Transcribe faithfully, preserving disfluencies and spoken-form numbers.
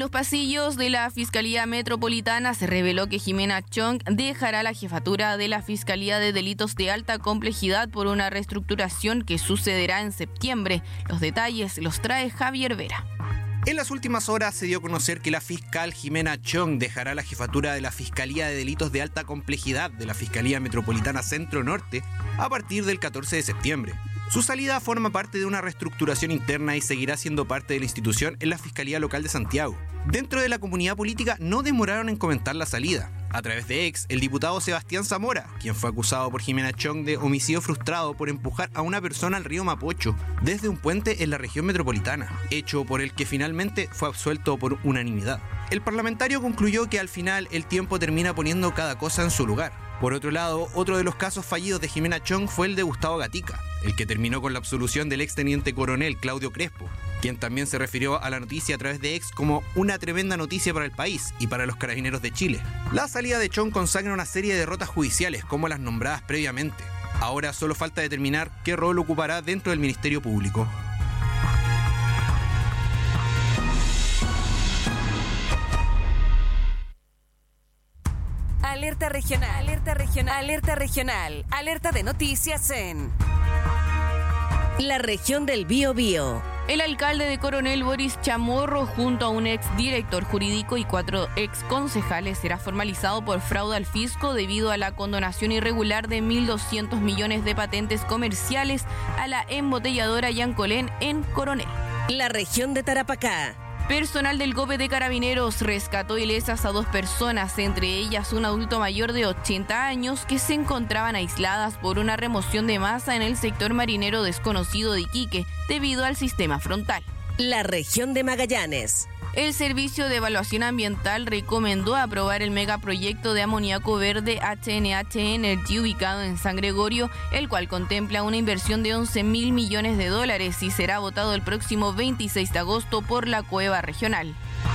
los pasillos de la Fiscalía Metropolitana se reveló que Jimena Chong dejará la jefatura de la Fiscalía de Delitos de Alta Complejidad por una reestructuración que sucederá en septiembre. Los detalles los trae Javier Vera. En las últimas horas se dio a conocer que la fiscal Jimena Chong dejará la jefatura de la Fiscalía de Delitos de Alta Complejidad de la Fiscalía Metropolitana Centro Norte a partir del catorce de septiembre. Su salida forma parte de una reestructuración interna y seguirá siendo parte de la institución en la Fiscalía Local de Santiago. Dentro de la comunidad política no demoraron en comentar la salida. A través de X, el diputado Sebastián Zamora, quien fue acusado por Jimena Chong de homicidio frustrado por empujar a una persona al río Mapocho desde un puente en la región metropolitana, hecho por el que finalmente fue absuelto por unanimidad. El parlamentario concluyó que al final el tiempo termina poniendo cada cosa en su lugar. Por otro lado, otro de los casos fallidos de Jimena Chong fue el de Gustavo Gatica, el que terminó con la absolución del exteniente coronel Claudio Crespo, quien también se refirió a la noticia a través de X como una tremenda noticia para el país y para los carabineros de Chile. La salida de Chong consagra una serie de derrotas judiciales como las nombradas previamente. Ahora solo falta determinar qué rol ocupará dentro del Ministerio Público. Alerta regional, alerta regional, alerta regional, alerta de noticias en la región del Biobío. El alcalde de Coronel, Boris Chamorro, junto a un ex director jurídico y cuatro ex concejales, será formalizado por fraude al fisco debido a la condonación irregular de mil doscientos millones de patentes comerciales a la embotelladora Yancolén en Coronel. La región de Tarapacá. Personal del GOPE de Carabineros rescató ilesas a dos personas, entre ellas un adulto mayor de ochenta años, que se encontraban aisladas por una remoción de masa en el sector marinero desconocido de Iquique, debido al sistema frontal. La región de Magallanes. El Servicio de Evaluación Ambiental recomendó aprobar el megaproyecto de amoníaco verde H N H Energy ubicado en San Gregorio, el cual contempla una inversión de once mil millones de dólares y será votado el próximo veintiséis de agosto por la Cueva Regional.